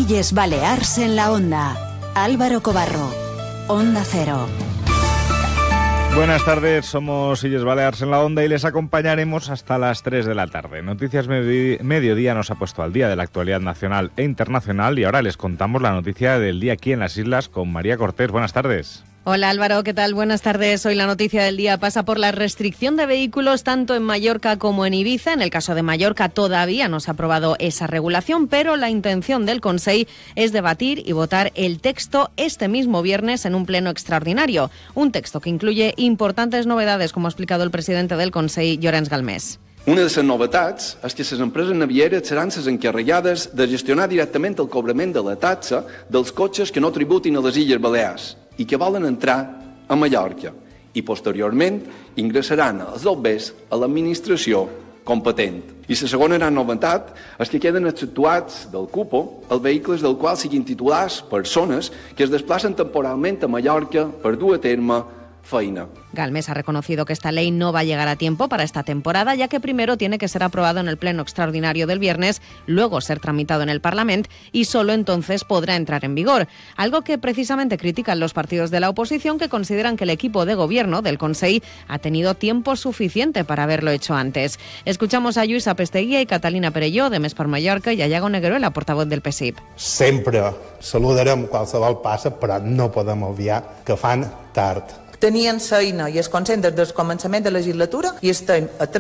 Illes Balears en la Onda. Álvaro Cobarro, Onda Cero. Buenas tardes, somos Illes Balears en la Onda y les acompañaremos hasta las 3 de la tarde. Noticias Mediodía nos ha puesto al día de la actualidad nacional e internacional y ahora les contamos la noticia del día aquí en las islas con María Cortés. Buenas tardes. Hola Álvaro, ¿qué tal? Buenas tardes. Hoy la noticia del día pasa por la restricción de vehículos tanto en Mallorca como en Ibiza. En el caso de Mallorca todavía no se ha aprobado esa regulación, pero la intención del Consell es debatir y votar el texto este mismo viernes en un pleno extraordinario. Un texto que incluye importantes novedades, como ha explicado el presidente del Consell, Llorenç Galmés. Una de les novetats és que les empreses navieres seran les encarregades de gestionar directament el cobrament de la taxa dels cotxes que no tributin a les Illes Balears i que volen entrar a Mallorca i posteriorment ingressaran els bombers a l'administració competent. I la segona gran novetat és que queden exceptuats del cupo els vehicles del qual siguin titulars persones que es desplacen temporalment a Mallorca per dur a terme feina. Galmés ha reconocido que esta ley no va a llegar a tiempo para esta temporada, ya que primero tiene que ser aprobado en el pleno extraordinario del viernes, luego ser tramitado en el Parlamento y solo entonces podrá entrar en vigor. Algo que precisamente critican los partidos de la oposición, que consideran que el equipo de gobierno del Consell ha tenido tiempo suficiente para haberlo hecho antes. Escuchamos a Lluís Apesteguía y Catalina Perelló, de Més per Mallorca, y a Iago Negueruela, portavoz del PSIP. Sempre saludarem qualsevol passa, però no podem obviar que fan tard. Tenien feina i es consens des del començament de la legislatura i estem a